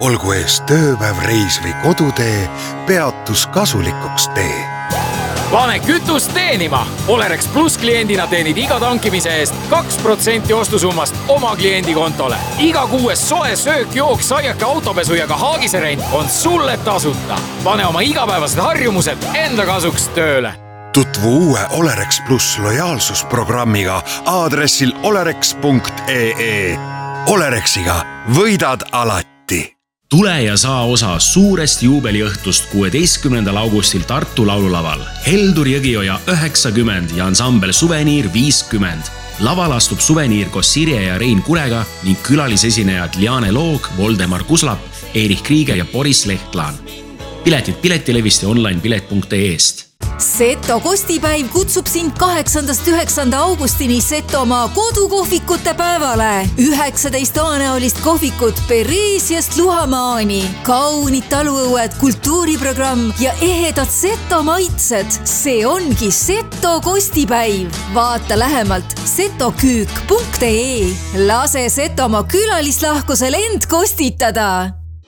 Olgu ees tööpäev, reis või kodutee, peatus kasulikuks tee. Pane kütust teenima! Olerex Plus kliendina teenid iga tankimise eest 2% ostusummast oma kliendi kontole. Iga kuues soe söök, jook, saiake, autopesu ja ka haagiserent on sulle tasuta. Pane oma igapäevased harjumused enda kasuks tööle. Tutvu uue Olerex Plus lojaalsusprogrammiga aadressil olerex.ee. Olerexiga võidad alati. Tule ja saa osa suurest juubeliõhtust 16. augustil Tartu laululaval. Heldur Jõgioja 90 ja ansambel Suveniir 50. Laval astub Suveniir koos Sirje ja Rein Kurega ning külalisesinejad Liane Loog, Voldemar Kuslap, Erich Kriiger ja Boris Lehtlaan. Piletid piletilevist ja onlinepilet.ee-st. Seto kostipäiv kutsub sind 8.–9. augustini Setomaa kodukohvikute päevale. 19 aaneolist kohvikut Pereesiast Luhamaani. Kaunid taluõued, kultuuriprogramm ja ehedad Seto maitsed. See ongi Seto kostipäiv. Vaata lähemalt setoküük.ee. Lase Setomaa külalislahkusel end kostitada.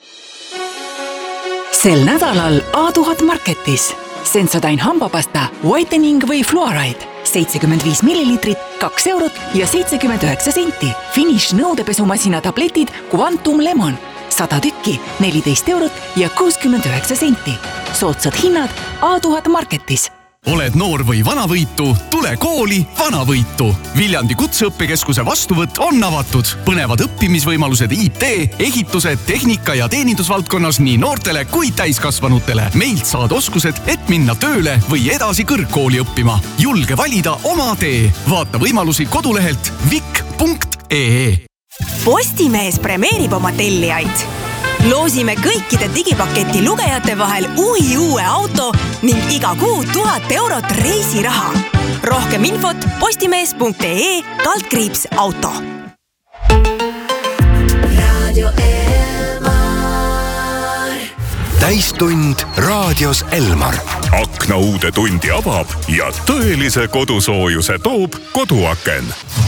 Sel nädalal A1000 Marketis. Sensodyne hambapasta, whitening või fluoride. 75 millilitrit, 2 eurot ja 79 senti. Finish nõudepesumasina tabletid Quantum Lemon. 100 tükki, 14 eurot ja 69 senti. Soodsad hinnad A1000 Marketis. Oled noor või vanavõitu, tule kooli Vanavõitu. Viljandi kutseõppekeskuse vastuvõtt on avatud. Põnevad õppimisvõimalused IT, ehituse, tehnika ja teenindusvaldkonnas nii noortele kui täiskasvanutele. Meilt saad oskused, et minna tööle või edasi kõrgkooli õppima. Julge valida oma tee. Vaata võimalusi kodulehelt vik.ee. Postimees premeerib oma tellijaid. Loosime kõikide digipaketi lugejate vahel uue auto ning iga kuu 1000 eurot reisiraha. Rohkem infot postimees.ee/auto. Radio Elmar. Täistund raadios Elmar. Akna uude tundi avab ja tõelise kodusoojuse toob koduaken.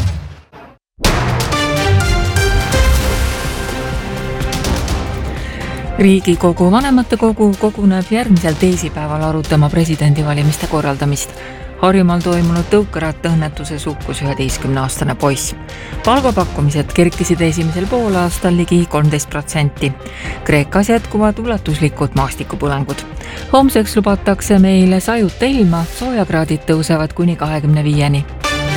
Riigikogu vanematekogu koguneb järgmisel teisipäeval arutama presidendivalimiste korraldamist. Harjumaal toimunud tõukerattaõnnetuses hukkus 11-aastane poiss. Palgapakkumised kerkisid esimesel poolaastal ligi 13%. Kreekas jätkuvad ulatuslikud maastikupõlengud. Homseks lubatakse meile sajuta ilma, soojakraadid tõusevad kuni 25-ni.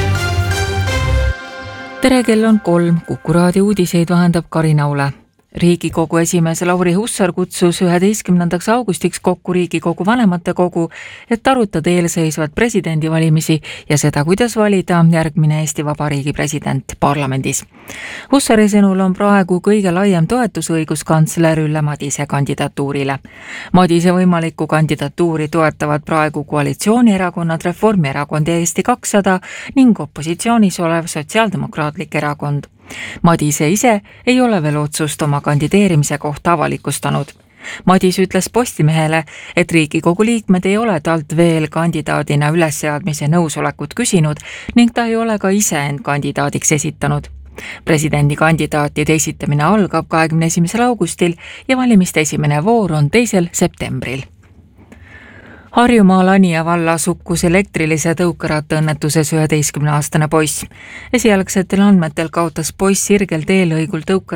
Tere, kell on 3, Kuku raadio uudiseid vahendab Karin Aule. Riigikogu esimees Lauri Hussar kutsus 11. augustiks kokku Riigikogu vanematekogu, et arutada eelseisvat presidendivalimisi ja seda, kuidas valida järgmine Eesti Vabariigi president parlamendis. Hussari sõnul on praegu kõige laiem toetusõigus kantsler Ülle Madise kandidatuurile. Madise võimalikku kandidatuuri toetavad praegu koalitsioonierakonnad Reformierakond ja Eesti 200 ning opositsioonis olev Sotsiaaldemokraatlik erakond. Madise ise ei ole veel otsust oma kandideerimise kohta avalikustanud. Madis ütles Postimehele, et Riigikogu liikmed ei ole talt veel kandidaadina ülesseadmise nõusolekut küsinud ning ta ei ole ka ise end kandidaadiks esitanud. Presidendi kandidaatide esitamine algab 21. augustil ja valimiste esimene voor on 2. septembril. Harjumaal Anija vallas hukkus elektrilise tõukerattaõnnetuses 11-aastane poiss. Esialgsetel andmetel kaotas poiss sirgel teelõigul tõukerattaõnnetuses